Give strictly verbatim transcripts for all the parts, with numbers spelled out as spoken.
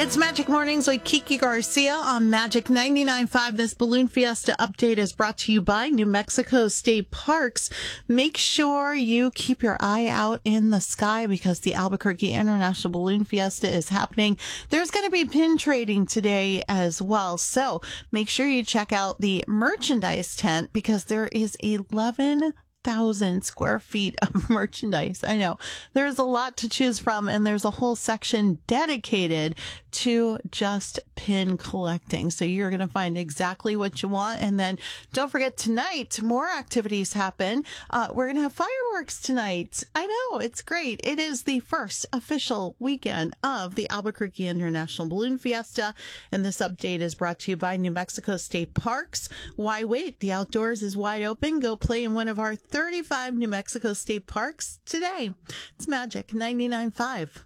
It's Magic Mornings with Kiki Garcia on Magic ninety-nine point five. This Balloon Fiesta update is brought to you by New Mexico State Parks. Make sure you keep your eye out in the sky because the Albuquerque International Balloon Fiesta is happening. There's going to be pin trading today as well. So make sure you check out the merchandise tent because there is eleven thousand square feet of merchandise. I know there's a lot to choose from, and there's a whole section dedicated to just pin collecting. So you're going to find exactly what you want. And then don't forget, tonight, more activities happen. Uh, we're going to have fireworks tonight. I know, it's great. It is the first official weekend of the Albuquerque International Balloon Fiesta. And this update is brought to you by New Mexico State Parks. Why wait? The outdoors is wide open. Go play in one of our thirty-five New Mexico State Parks today. It's Magic ninety-nine point five.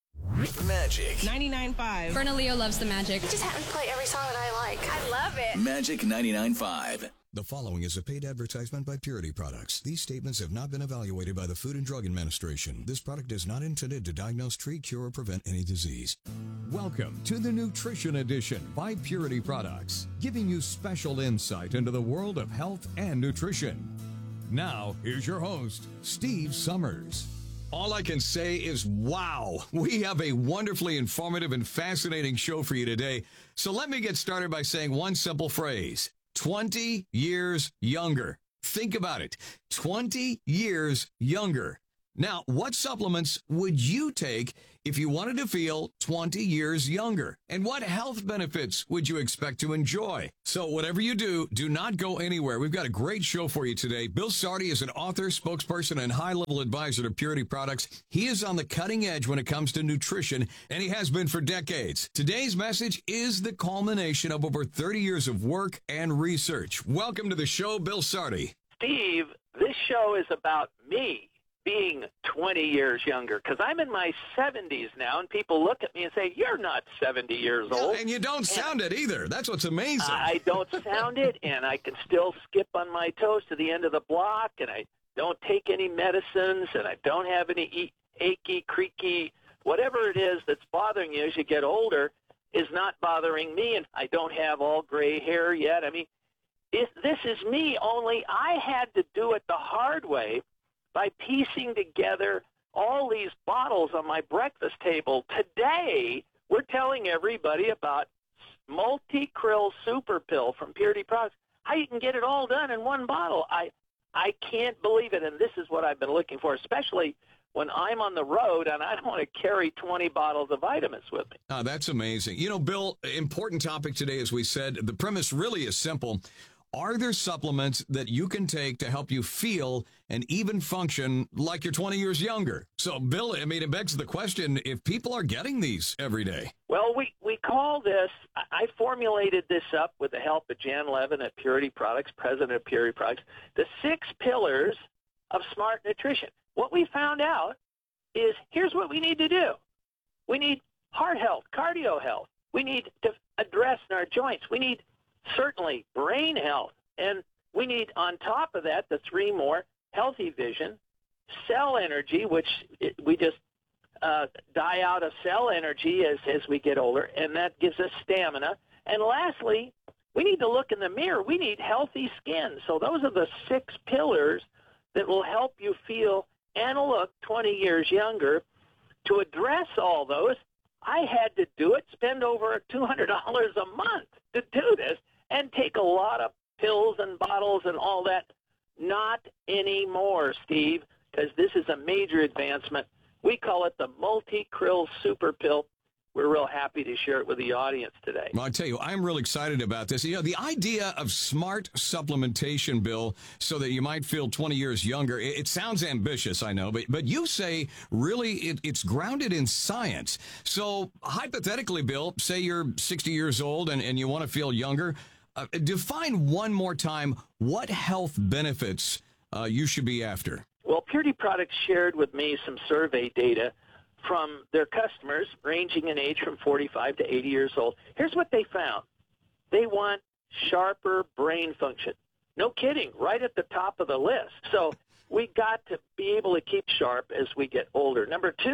Magic ninety-nine point five. Bernalillo loves the Magic. Just have me play every song that I like. I love it. Magic ninety-nine point five. The following is a paid advertisement by Purity Products. These statements have not been evaluated by the Food and Drug Administration. This product is not intended to diagnose, treat, cure, or prevent any disease. Welcome to the Nutrition Edition by Purity Products, giving you special insight into the world of health and nutrition. Now, here's your host, Steve Summers. All I can say is, wow, we have a wonderfully informative and fascinating show for you today. So let me get started by saying one simple phrase, twenty years younger. Think about it, twenty years younger. Now, what supplements would you take if you wanted to feel twenty years younger? And what health benefits would you expect to enjoy? So whatever you do, do not go anywhere. We've got a great show for you today. Bill Sardi is an author, spokesperson, and high-level advisor to Purity Products. He is on the cutting edge when it comes to nutrition, and he has been for decades. Today's message is the culmination of over thirty years of work and research. Welcome to the show, Bill Sardi. Steve, this show is about me being twenty years younger, because I'm in my seventies now, and people look at me and say, you're not seventy years old. Yeah, and you don't and sound it either. That's what's amazing. I don't sound it, and I can still skip on my toes to the end of the block, and I don't take any medicines, and I don't have any e- achy, creaky, whatever it is that's bothering you as you get older is not bothering me, and I don't have all gray hair yet. I mean, it, this is me, only I had to do it the hard way by piecing together all these bottles on my breakfast table. Today, we're telling everybody about Multi-Krill Super Pill from Purity Products, how you can get it all done in one bottle. I I can't believe it, and this is what I've been looking for, especially when I'm on the road and I don't want to carry twenty bottles of vitamins with me. Oh, that's amazing. You know, Bill, important topic today, as we said. The premise really is simple. Are there supplements that you can take to help you feel and even function like you're twenty years younger? So, Bill, I mean, it begs the question, if people are getting these every day. Well, we, we call this, I formulated this up with the help of Jan Levin at Purity Products, president of Purity Products, the six pillars of smart nutrition. What we found out is, here's what we need to do. We need heart health, cardio health. We need to address our joints. We need certainly brain health, and we need on top of that the three more: healthy vision, cell energy, which it, we just uh, die out of cell energy as, as we get older, and that gives us stamina. And lastly, we need to look in the mirror. We need healthy skin. So those are the six pillars that will help you feel and look twenty years younger. To address all those, I had to do it, spend over two hundred dollars a month to do this, and take a lot of pills and bottles and all that. Not anymore, Steve, because this is a major advancement. We call it the Multi-Krill Super Pill. We're real happy to share it with the audience today. Well, I tell you, I'm real excited about this. You know, the idea of smart supplementation, Bill, so that you might feel twenty years younger, it, it sounds ambitious, I know, but but you say really it, it's grounded in science. So hypothetically, Bill, say you're sixty years old and, and you want to feel younger. Uh, define one more time what health benefits uh, you should be after. Well, Purity Products shared with me some survey data from their customers ranging in age from forty-five to eighty years old. Here's what they found. They want sharper brain function. No kidding, right at the top of the list. So we got to be able to keep sharp as we get older. Number two,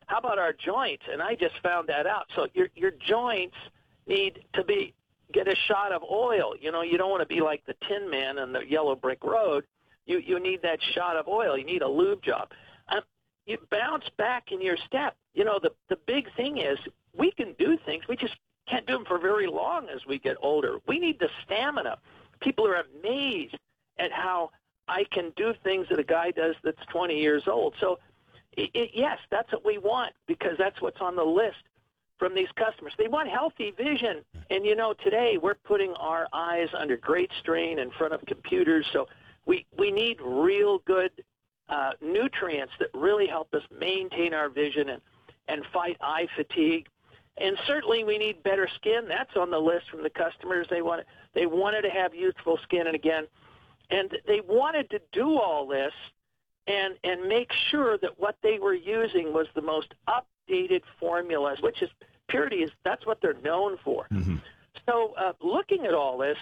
How about our joints? And I just found that out. So your your joints need to be get a shot of oil. You know, you don't want to be like the Tin Man on the Yellow Brick Road. You you need that shot of oil. You need a lube job. Um, you bounce back in your step. You know, the the big thing is we can do things. We just can't do them for very long as we get older. We need the stamina. People are amazed at how I can do things that a guy does that's twenty years old. So, it, it, yes, that's what we want because that's what's on the list from these customers. They want healthy vision. And, you know, today we're putting our eyes under great strain in front of computers. So we, we need real good uh, nutrients that really help us maintain our vision and, and fight eye fatigue. And certainly we need better skin. That's on the list from the customers. They wanted, they wanted to have youthful skin. And, again, and they wanted to do all this and, and make sure that what they were using was the most updated formulas, which is Purity is that's what they're known for. Mm-hmm. So uh, looking at all this,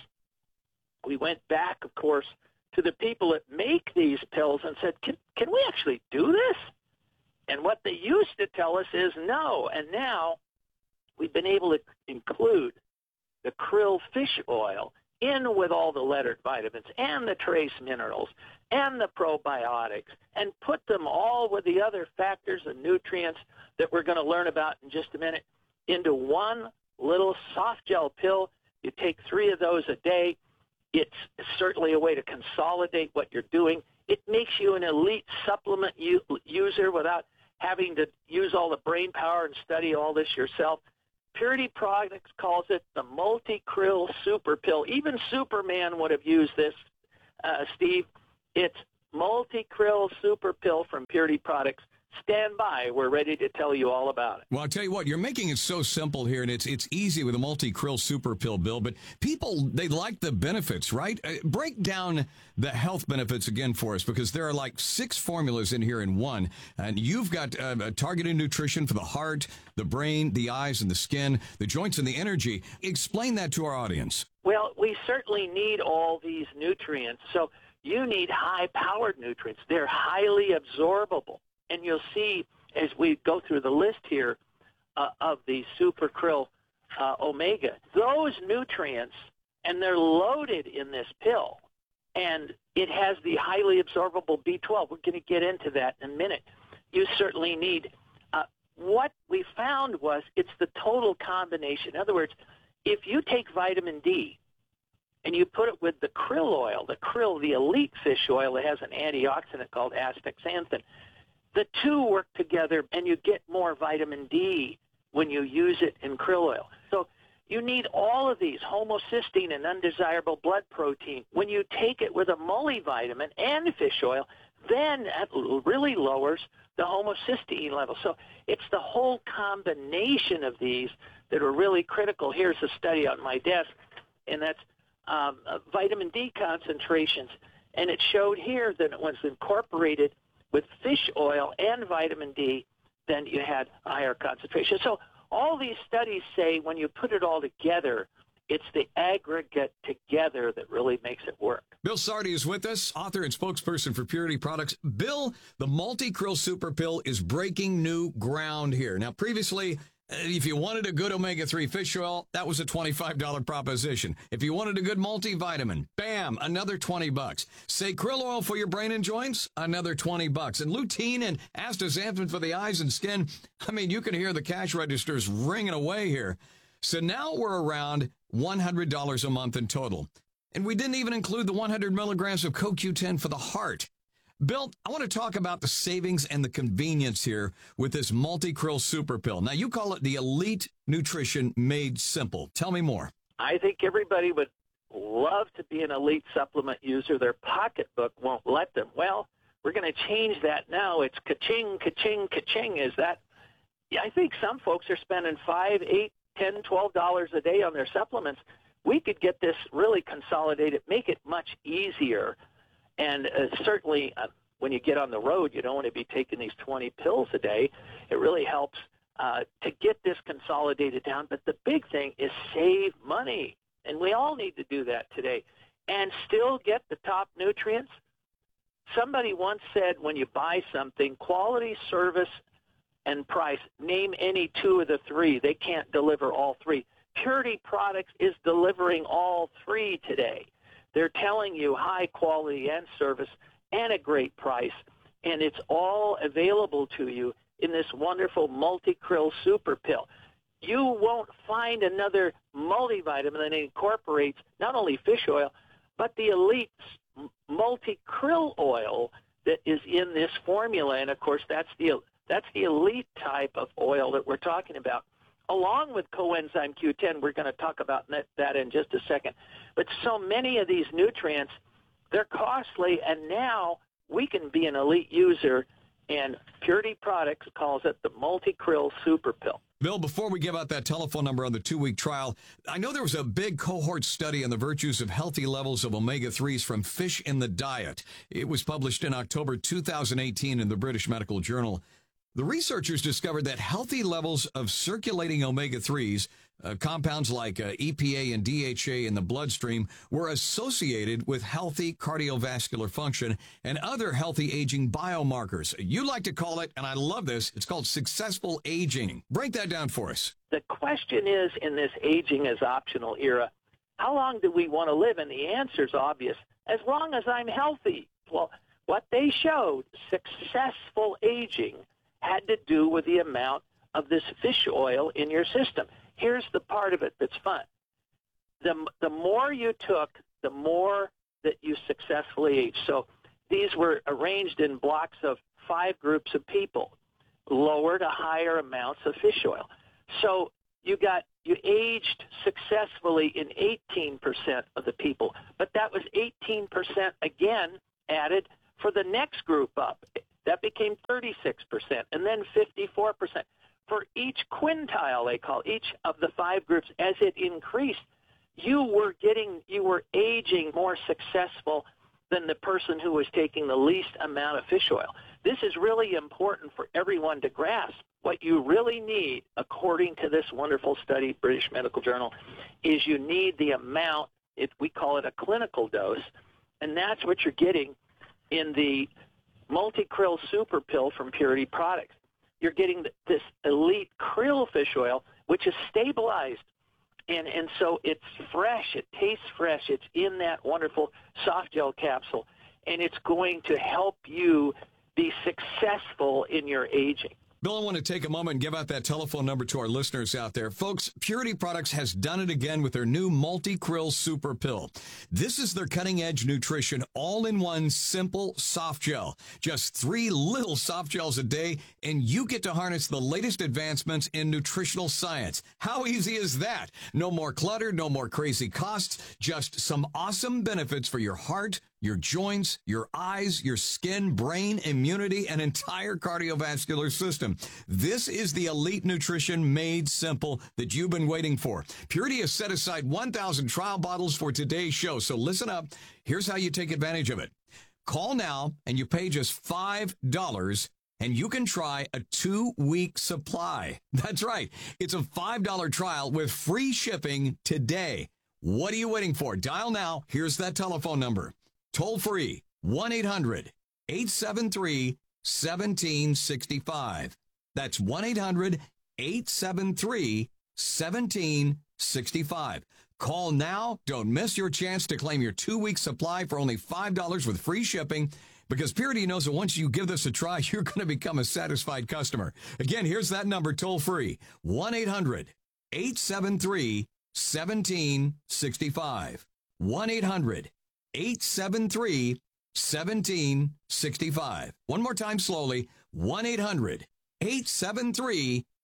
we went back, of course, to the people that make these pills and said, can, can we actually do this? And what they used to tell us is no. And now we've been able to include the krill fish oil in with all the lettered vitamins and the trace minerals and the probiotics and put them all with the other factors and nutrients that we're going to learn about in just a minute into one little soft gel pill. You take three of those a day. It's certainly a way to consolidate what you're doing. It makes you an elite supplement u- user without having to use all the brain power and study all this yourself. Purity Products calls it the multi-krill super pill. Even Superman would have used this, uh, Steve. It's multi-krill super pill from Purity Products. Stand by. We're ready to tell you all about it. Well, I'll tell you what, you're making it so simple here, and it's it's easy with a multi-krill super pill, Bill, but people, they like the benefits, right? Uh, break down the health benefits again for us, because there are like six formulas in here in one, and you've got uh, a targeted nutrition for the heart, the brain, the eyes, and the skin, the joints, and the energy. Explain that to our audience. Well, we certainly need all these nutrients, so you need high-powered nutrients. They're highly absorbable. And you'll see as we go through the list here uh, of the Super Krill uh, Omega, those nutrients, and they're loaded in this pill, and it has the highly absorbable B twelve. We're going to get into that in a minute. You certainly need. Uh, what we found was it's the total combination. In other words, if you take vitamin D and you put it with the krill oil, the krill, the elite fish oil that has an antioxidant called astaxanthin, the two work together, and you get more vitamin D when you use it in krill oil. So you need all of these, homocysteine and undesirable blood protein. When you take it with a multivitamin and fish oil, then that really lowers the homocysteine level. So it's the whole combination of these that are really critical. Here's a study on my desk, and that's um, uh, vitamin D concentrations. And it showed here that it was incorporated with fish oil and vitamin D, then you had a higher concentration. So all these studies say when you put it all together, it's the aggregate together that really makes it work. Bill Sardi is with us, author and spokesperson for Purity Products. Bill, the multi-krill super pill is breaking new ground here. Now, previously, if you wanted a good omega three fish oil, that was a twenty-five dollars proposition. If you wanted a good multivitamin, bam, another twenty bucks. Say krill oil for your brain and joints, another twenty bucks. And lutein and astaxanthin for the eyes and skin. I mean, you can hear the cash registers ringing away here. So now we're around one hundred dollars a month in total. And we didn't even include the one hundred milligrams of C O Q ten for the heart. Bill, I want to talk about the savings and the convenience here with this multi-krill super pill. Now, you call it the Elite Nutrition Made Simple. Tell me more. I think everybody would love to be an elite supplement user. Their pocketbook won't let them. Well, we're going to change that now. It's ka-ching, ka-ching, ka-ching. Is that? Yeah, I think some folks are spending five, eight, ten, twelve dollars a day on their supplements. We could get this really consolidated, make it much easier. And uh, certainly uh, when you get on the road, you don't want to be taking these twenty pills a day. It really helps uh, to get this consolidated down. But the big thing is save money. And we all need to do that today and still get the top nutrients. Somebody once said when you buy something, quality service and price. Name any two of the three. They can't deliver all three. Purity Products is delivering all three today. They're telling you high quality and service and a great price, and it's all available to you in this wonderful multi-krill super pill. You won't find another multivitamin that incorporates not only fish oil, but the elite multi-krill oil that is in this formula. And, of course, that's the that's the elite type of oil that we're talking about, along with coenzyme Q ten. We're going to talk about that, that in just a second. But so many of these nutrients, they're costly, and now we can be an elite user, and Purity Products calls it the multi-krill super pill. Bill, before we give out that telephone number on the two-week trial, I know there was a big cohort study on the virtues of healthy levels of omega threes from fish in the diet. It was published in October two thousand eighteen in the British Medical Journal. The researchers discovered that healthy levels of circulating omega threes, uh, compounds like uh, E P A and D H A in the bloodstream, were associated with healthy cardiovascular function and other healthy aging biomarkers. You like to call it, and I love this, it's called successful aging. Break that down for us. The question is, in this aging as optional era, how long do we want to live? And the answer is obvious: as long as I'm healthy. Well, what they showed, successful aging had to do with the amount of this fish oil in your system. Here's the part of it that's fun. The, the more you took, the more that you successfully aged. So these were arranged in blocks of five groups of people, lower to higher amounts of fish oil. So you got you aged successfully in eighteen percent of the people, but that was eighteen percent again added for the next group up. That became thirty-six percent, and then fifty-four percent. For each quintile, they call each of the five groups, as it increased, you were getting, you were aging more successful than the person who was taking the least amount of fish oil. This is really important for everyone to grasp. What you really need, according to this wonderful study, British Medical Journal, is you need the amount, it, we call it a clinical dose, and that's what you're getting in the multi-krill super pill from Purity Products. You're getting this elite krill fish oil, which is stabilized. And, and so it's fresh. It tastes fresh. It's in that wonderful soft gel capsule. And it's going to help you be successful in your aging. Bill, I want to take a moment and give out that telephone number to our listeners out there. Folks, Purity Products has done it again with their new multi-krill super pill. This is their cutting-edge nutrition, all-in-one simple soft gel. Just three little soft gels a day, and you get to harness the latest advancements in nutritional science. How easy is that? No more clutter, no more crazy costs, just some awesome benefits for your heart, your joints, your eyes, your skin, brain, immunity, and entire cardiovascular system. This is the elite nutrition made simple that you've been waiting for. Purity has set aside one thousand trial bottles for today's show, so listen up. Here's how you take advantage of it. Call now, and you pay just five dollars, and you can try a two-week supply. That's right. It's a five dollar trial with free shipping today. What are you waiting for? Dial now. Here's that telephone number. Toll free, one eight hundred, eight seven three, one seven six five. That's one eight hundred, eight seven three, one seven six five. Call now. Don't miss your chance to claim your two-week supply for only five dollars with free shipping, because Purity knows that once you give this a try, you're going to become a satisfied customer. Again, here's that number, toll free, one eight hundred, eight seven three, one seven six five. one eight hundred, eight seven three, one seven six five. One more time slowly, one eight hundred, eight seven three, one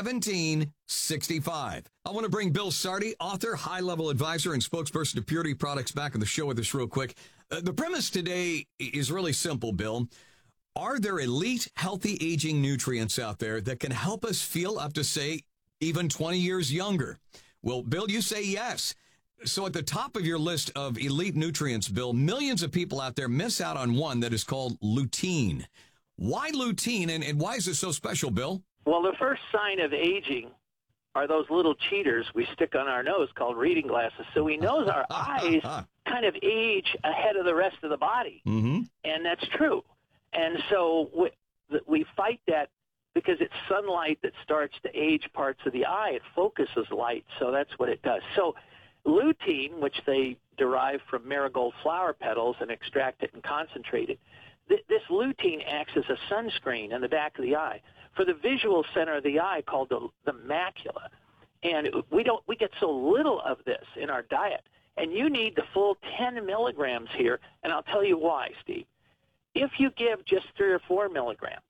seven six five. I want to bring Bill Sardi, author, high-level advisor, and spokesperson to Purity Products, back on the show with us real quick. Uh, the premise today is really simple, Bill. Are there elite, healthy aging nutrients out there that can help us feel up to, say, even twenty years younger? Well, Bill, you say yes. So at the top of your list of elite nutrients, Bill, millions of people out there miss out on one that is called lutein. Why lutein, and, and why is it so special, Bill? Well, the first sign of aging are those little cheaters we stick on our nose called reading glasses. So we know our eyes kind of age ahead of the rest of the body. Mm-hmm. And that's true. And so we, we fight that because it's sunlight that starts to age parts of the eye. It focuses light, so that's what it does. So lutein, which they derive from marigold flower petals and extract it and concentrate it, th- this lutein acts as a sunscreen in the back of the eye for the visual center of the eye called the, the macula. And we don't we get so little of this in our diet. And you need the full ten milligrams here, and I'll tell you why, Steve. If you give just three or four milligrams,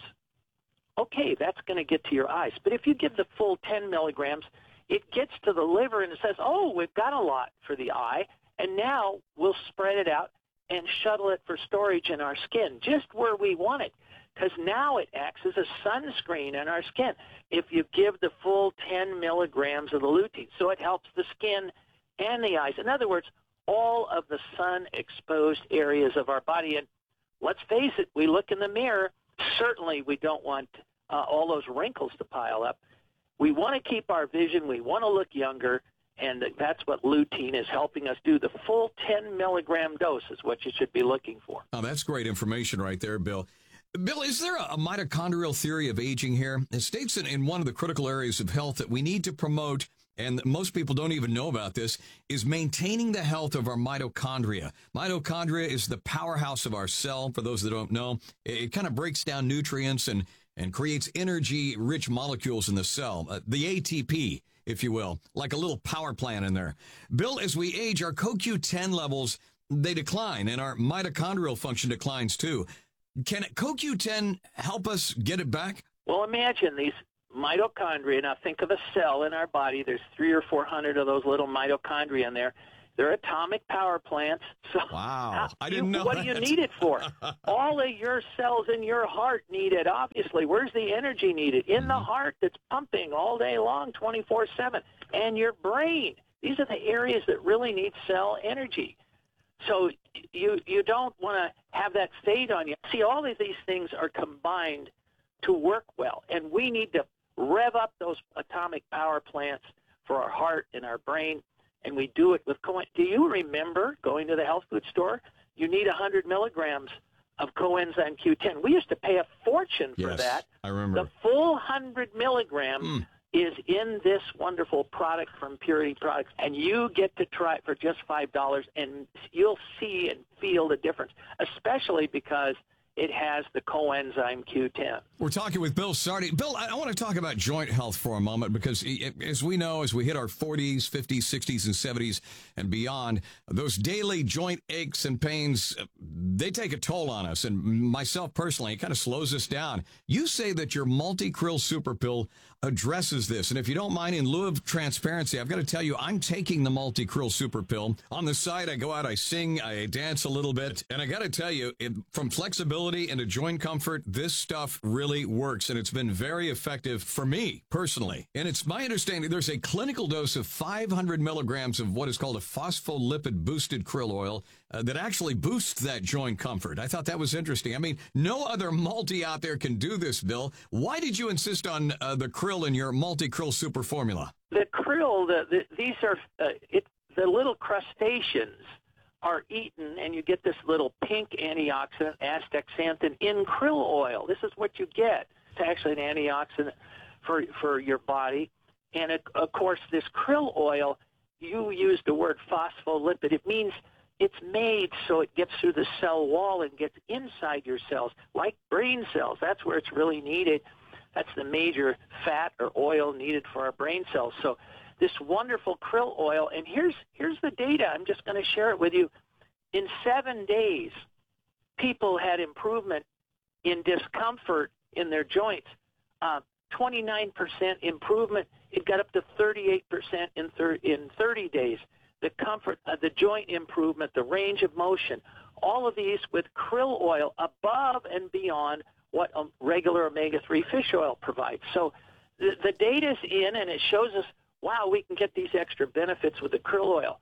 okay, that's going to get to your eyes. But if you give the full ten milligrams, it gets to the liver and it says, oh, we've got a lot for the eye, and now we'll spread it out and shuttle it for storage in our skin, just where we want it, because now it acts as a sunscreen in our skin if you give the full ten milligrams of the lutein. So it helps the skin and the eyes. In other words, all of the sun-exposed areas of our body. And let's face it, we look in the mirror, certainly we don't want uh, all those wrinkles to pile up. We want to keep our vision. We want to look younger, and that's what lutein is helping us do. The full ten milligram dose is what you should be looking for. Oh, that's great information right there, Bill. Bill, is there a mitochondrial theory of aging here? It states in, in one of the critical areas of health that we need to promote, and most people don't even know about this, is maintaining the health of our mitochondria. Mitochondria is the powerhouse of our cell. For those that don't know, it, it kind of breaks down nutrients and, and creates energy-rich molecules in the cell, uh, the A T P, if you will, like a little power plant in there. Bill, as we age, our C O Q ten levels, they decline, and our mitochondrial function declines too. Can C O Q ten help us get it back? Well, imagine these mitochondria. Now think of a cell in our body. There's three or four hundred of those little mitochondria in there. They're atomic power plants. So wow, how, I didn't you, know What that. do you need it for? All of your cells in your heart need it, obviously. Where's the energy needed? In the heart that's pumping all day long, twenty-four seven. And your brain. These are the areas that really need cell energy. So you you don't want to have that fade on you. See, all of these things are combined to work well, and we need to rev up those atomic power plants for our heart and our brain, and we do it with coenzyme. Do you remember going to the health food store? You need one hundred milligrams of coenzyme Q ten. We used to pay a fortune for yes, that. I remember. The full one hundred milligrams mm. is in this wonderful product from Purity Products, and you get to try it for just five dollars, and you'll see and feel the difference, especially because it has the coenzyme Q ten. We're talking with Bill Sardi. Bill, I want to talk about joint health for a moment because, as we know, as we hit our forties, fifties, sixties, and seventies and beyond, those daily joint aches and pains, they take a toll on us. And myself personally, it kind of slows us down. You say that your Multi-Krill Super Pill addresses this. And if you don't mind, in lieu of transparency, I've got to tell you, I'm taking the Multi-Krill Super Pill. On the side, I go out, I sing, I dance a little bit. And I got to tell you, it, from flexibility into joint comfort, this stuff really works, and it's been very effective for me personally. And it's my understanding there's a clinical dose of five hundred milligrams of what is called a phospholipid boosted krill oil uh, that actually boosts that joint comfort. I thought that was interesting. I mean, no other multi out there can do this, Bill. Why did you insist on uh, the krill in your multi-krill super formula? The krill, the, the, these are uh, it, the little crustaceans are eaten, and you get this little pink antioxidant, astaxanthin, in krill oil. This is what you get. It's actually an antioxidant for for your body. And, it, of course, this krill oil, you used the word phospholipid. It means it's made so it gets through the cell wall and gets inside your cells, like brain cells. That's where it's really needed. That's the major fat or oil needed for our brain cells. So this wonderful krill oil, and here's here's the data. I'm just going to share it with you. In seven days, people had improvement in discomfort in their joints. Uh, twenty-nine percent improvement. It got up to thirty-eight percent in, thir- in thirty days. The comfort, uh, the joint improvement, the range of motion, all of these with krill oil above and beyond what um, regular omega three fish oil provides. So the, the data's in, and it shows us, wow, we can get these extra benefits with the krill oil.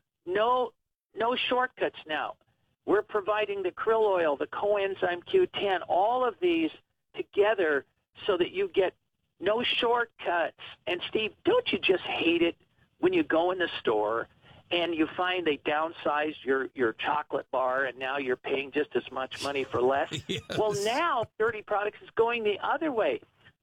No, no shortcuts now. We're providing the krill oil, the coenzyme Q ten, all of these together so that you get no shortcuts. And, Steve, don't you just hate it when you go in the store and you find they downsized your, your chocolate bar and now you're paying just as much money for less? Yes. Well, now Purity Products is going the other way.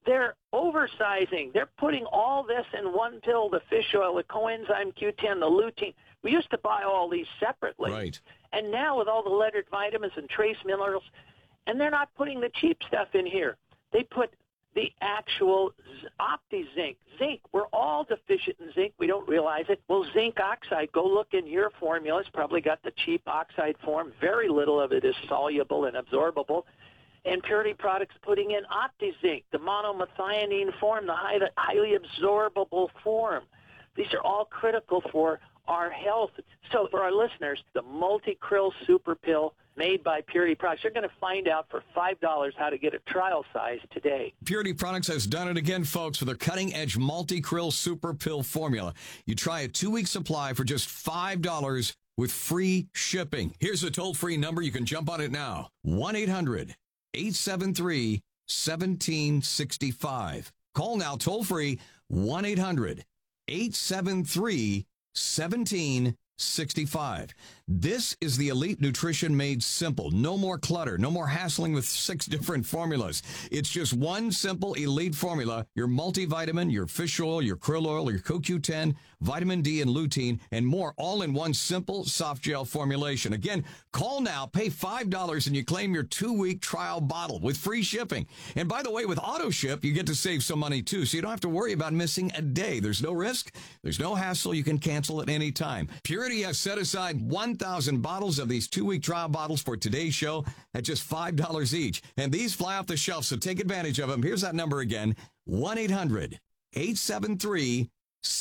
They're oversizing. They're putting all this in one pill, the fish oil, the coenzyme Q ten, the lutein. We used to buy all these separately. Right. And now with all the lettered vitamins and trace minerals, and they're not putting the cheap stuff in here. They put the actual OptiZinc. Zinc, we're all deficient in zinc. We don't realize it. Well, zinc oxide, go look in your formula. It's probably got the cheap oxide form. Very little of it is soluble and absorbable. And Purity Products putting in OptiZinc, the monomethionine form, the high, highly absorbable form. These are all critical for our health. So for our listeners, the Multi-Krill Super Pill made by Purity Products, you're going to find out for five dollars how to get a trial size today. Purity Products has done it again, folks, with their cutting-edge Multi-Krill Super Pill formula. You try a two-week supply for just five dollars with free shipping. Here's a toll-free number. You can jump on it now. one eight hundred eight seven three one seven six five. Call now toll-free one eight hundred eight seven three one seven six five. This is the Elite Nutrition made simple. No more clutter, no more hassling with six different formulas. It's just one simple Elite formula, your multivitamin, your fish oil, your krill oil, your Co Q ten, vitamin D and lutein, and more, all in one simple soft gel formulation. Again, call now, pay five dollars, and you claim your two-week trial bottle with free shipping. And by the way, with auto ship, you get to save some money too, so you don't have to worry about missing a day. There's no risk, there's no hassle, you can cancel at any time. Purity has set aside one thousand bottles of these two-week trial bottles for today's show at just five dollars each. And these fly off the shelf, so take advantage of them. Here's that number again, one eight hundred eight seven three one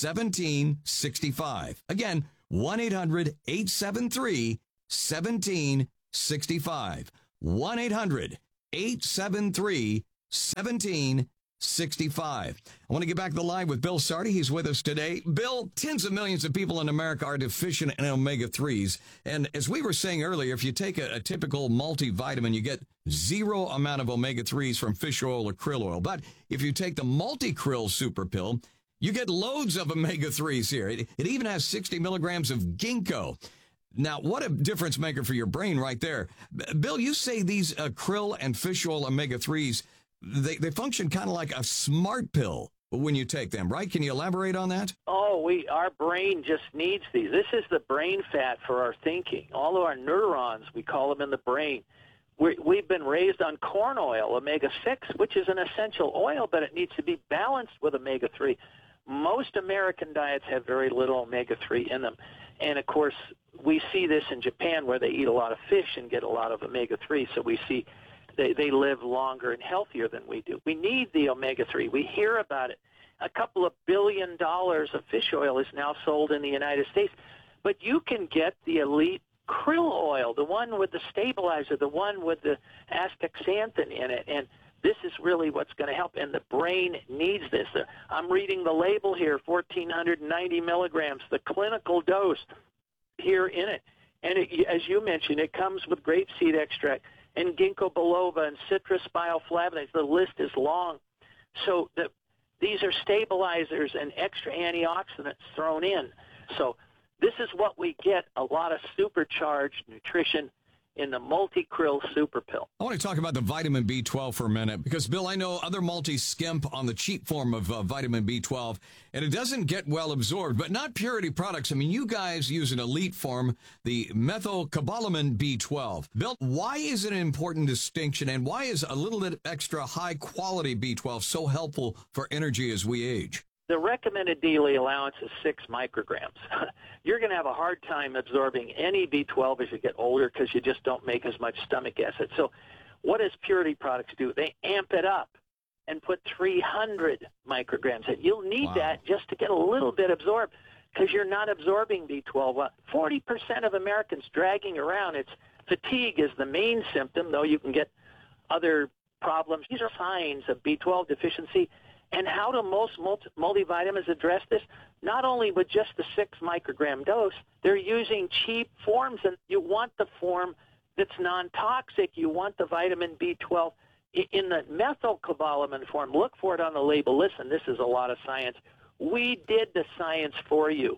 seven six five. Again, one eight hundred eight seven three one seven six five. one eight hundred eight seven three one seven six five. I want to get back to the line with Bill Sardi. He's with us today. Bill, tens of millions of people in America are deficient in omega threes. And as we were saying earlier, if you take a, a typical multivitamin, you get zero amount of omega threes from fish oil or krill oil. But if you take the Multi-Krill Super Pill, you get loads of omega threes here. It, it even has sixty milligrams of ginkgo. Now, what a difference maker for your brain right there. B- Bill, you say these uh, krill and fish oil omega threes, They they function kind of like a smart pill when you take them, right? Can you elaborate on that? Oh, we our brain just needs these. This is the brain fat for our thinking. All of our neurons, we call them in the brain. We, we've been raised on corn oil, omega six, which is an essential oil, but it needs to be balanced with omega three. Most American diets have very little omega three in them. And, of course, we see this in Japan where they eat a lot of fish and get a lot of omega three, so we see They, they live longer and healthier than we do. We need the omega three. We hear about it. A couple of billion dollars of fish oil is now sold in the United States. But you can get the Elite krill oil, the one with the stabilizer, the one with the astaxanthin in it. And this is really what's going to help. And the brain needs this. I'm reading the label here, one thousand four hundred ninety milligrams, the clinical dose here in it. And it, as you mentioned, it comes with grapeseed extract and ginkgo biloba and citrus bioflavonoids. The list is long. So the, these are stabilizers and extra antioxidants thrown in. So this is what we get, a lot of supercharged nutrition in the Multi-Krill Super Pill. I want to talk about the vitamin B twelve for a minute because, Bill, I know other multis skimp on the cheap form of uh, vitamin B twelve, and it doesn't get well absorbed, but not Purity Products. I mean, you guys use an elite form, the methylcobalamin B twelve. Bill, why is it an important distinction, and why is a little bit extra high-quality B twelve so helpful for energy as we age? The recommended daily allowance is six micrograms. You're going to have a hard time absorbing any B twelve as you get older because you just don't make as much stomach acid. So what does Purity Products do? They amp it up and put three hundred micrograms in. You'll need wow. that just to get a little bit absorbed because you're not absorbing B twelve. forty percent of Americans dragging around. It's fatigue is the main symptom, though you can get other problems. These are signs of B twelve deficiency. And how do most multivitamins address this? Not only with just the six microgram dose, they're using cheap forms, and you want the form that's non-toxic. You want the vitamin B twelve in the methylcobalamin form. Look for it on the label. Listen, this is a lot of science. We did the science for you.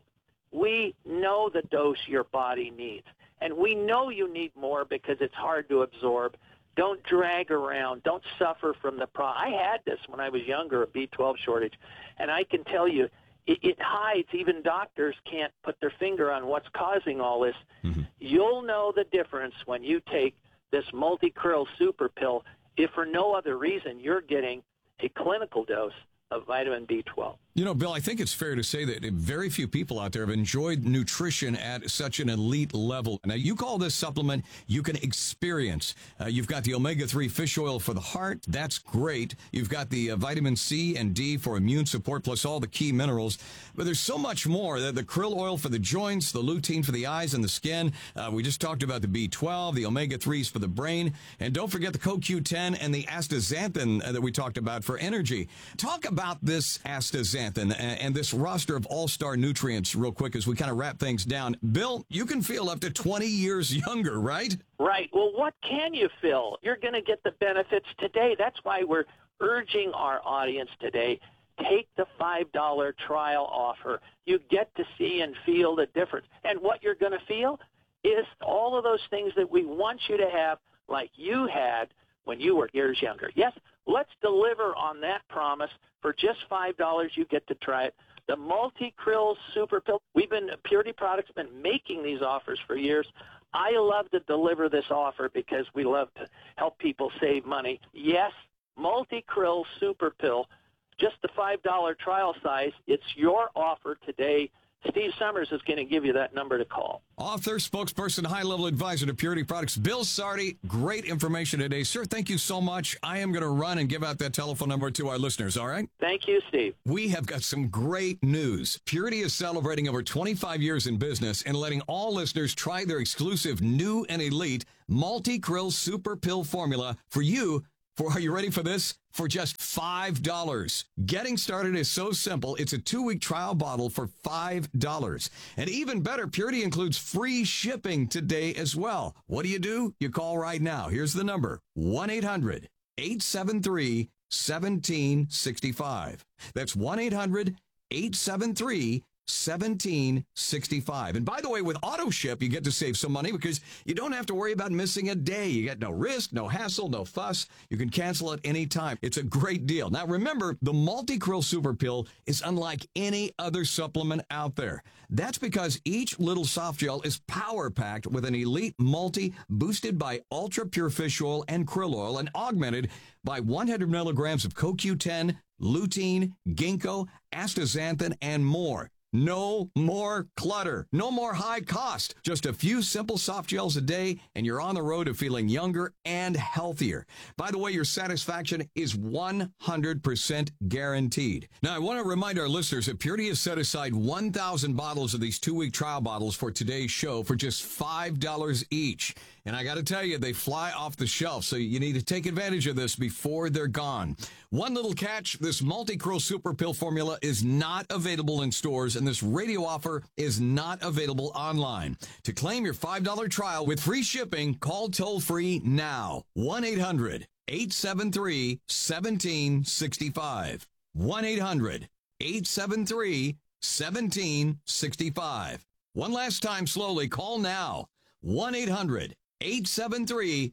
We know the dose your body needs, and we know you need more because it's hard to absorb. Don't drag around. Don't suffer from the problem. I had this when I was younger, a B twelve shortage, and I can tell you it, it hides. Even doctors can't put their finger on what's causing all this. Mm-hmm. You'll know the difference when you take this multi-krill super pill if for no other reason you're getting a clinical dose of vitamin B twelve. You know, Bill, I think it's fair to say that very few people out there have enjoyed nutrition at such an elite level. Now, you call this supplement you can experience. Uh, you've got the omega three fish oil for the heart. That's great. You've got the uh, vitamin C and D for immune support, plus all the key minerals. But there's so much more. The, the krill oil for the joints, the lutein for the eyes and the skin. Uh, we just talked about the B twelve, the omega threes for the brain. And don't forget the C O Q ten and the astaxanthin uh, that we talked about for energy. Talk about this astaxanthin and this roster of all-star nutrients real quick as we kind of wrap things down. Bill, you can feel up to twenty years younger, right? Right. Well, what can you feel? You're going to get the benefits today. That's why we're urging our audience today, take the five dollar trial offer. You get to see and feel the difference. And what you're going to feel is all of those things that we want you to have like you had when you were years younger. Yes, let's deliver on that promise. For just five dollars, you get to try it. The multi-krill super pill. We've been, Purity Products been making these offers for years. I love to deliver this offer because we love to help people save money. Yes, multi-krill super pill, just the five dollar trial size. It's your offer today. Steve Summers is going to give you that number to call. Author, spokesperson, high-level advisor to Purity Products, Bill Sardi. Great information today. Sir, thank you so much. I am going to run and give out that telephone number to our listeners, all right? Thank you, Steve. We have got some great news. Purity is celebrating over twenty-five years in business and letting all listeners try their exclusive new and elite multi-krill super pill formula for you. For, are you ready for this? For just five dollars. Getting started is so simple. It's a two-week trial bottle for five dollars. And even better, Purity includes free shipping today as well. What do you do? You call right now. Here's the number, one eight hundred, eight seven three, one seven six five. That's one eight hundred, eight seven three, one seven six five. And by the way, with auto ship, you get to save some money because you don't have to worry about missing a day. You get no risk, no hassle, no fuss. You can cancel at any time. It's a great deal. Now, remember, the multi-krill super pill is unlike any other supplement out there. That's because each little soft gel is power-packed with an elite multi boosted by ultra-pure fish oil and krill oil and augmented by one hundred milligrams of C O Q ten, lutein, ginkgo, astaxanthin, and more. No more clutter. No more high cost. Just a few simple soft gels a day, and you're on the road to feeling younger and healthier. By the way, your satisfaction is one hundred percent guaranteed. Now, I want to remind our listeners that Purity has set aside one thousand bottles of these two-week trial bottles for today's show for just five dollars each. And I got to tell you, they fly off the shelf, so you need to take advantage of this before they're gone. One little catch, this multi-krill super pill formula is not available in stores, and this radio offer is not available online. To claim your five dollar trial with free shipping, call toll-free now. one eight hundred, eight seven three, one seven six five. one eight hundred, eight seven three, one seven six five. One last time slowly, call now. one eight hundred, eight seven three, one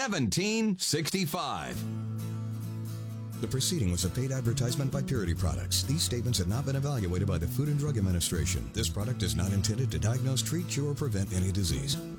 seven six five. The proceeding was a paid advertisement by Purity Products. These statements have not been evaluated by the Food and Drug Administration. This product is not intended to diagnose, treat, cure, or prevent any disease.